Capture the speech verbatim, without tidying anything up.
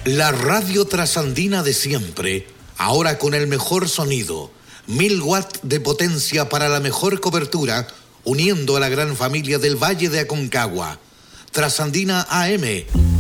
La radio trasandina de siempre, ahora con el mejor sonido, mil watts de potencia para la mejor cobertura, uniendo a la gran familia del Valle de Aconcagua. Trasandina A M,